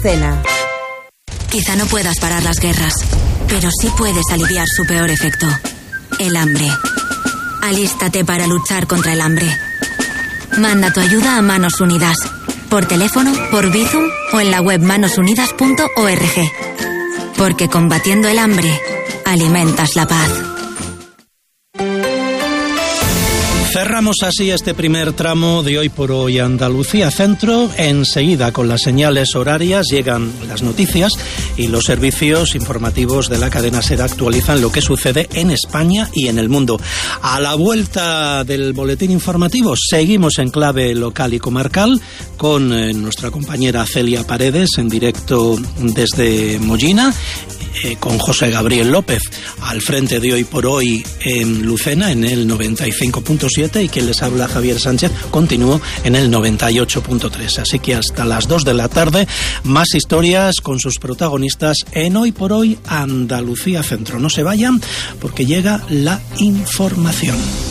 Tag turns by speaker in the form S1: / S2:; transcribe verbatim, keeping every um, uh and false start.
S1: Cena.
S2: Quizá no puedas parar las guerras, pero sí puedes aliviar su peor efecto, el hambre. Alístate para luchar contra el hambre. Manda tu ayuda a Manos Unidas, por teléfono, por Bizum o en la web manos unidas punto org. Porque combatiendo el hambre, alimentas la paz.
S3: Cerramos así este primer tramo de Hoy por Hoy Andalucía Centro. Enseguida, con las señales horarias, llegan las noticias y los servicios informativos de la cadena SER actualizan lo que sucede en España y en el mundo. A la vuelta del boletín informativo seguimos en clave local y comarcal con eh, nuestra compañera Celia Paredes en directo desde Mollina. Eh, con José Gabriel López al frente de Hoy por Hoy en Lucena en el noventa y cinco punto siete y quien les habla, Javier Sánchez, continúo en el noventa y ocho punto tres. Así que hasta las dos de la tarde más historias con sus protagonistas en Hoy por Hoy Andalucía Centro. No se vayan porque llega la información.